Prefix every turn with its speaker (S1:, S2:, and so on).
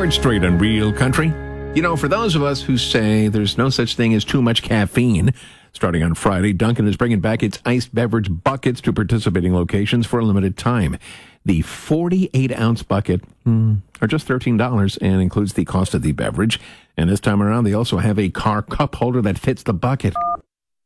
S1: 4th Street and Real Country. You know, for those of us who say there's no such thing as too much caffeine, starting on Friday, Dunkin' is bringing back its iced beverage buckets to participating locations for a limited time. The 48-ounce bucket are just $13 and includes the cost of the beverage. And this time around, they also have a car cup holder that fits the bucket.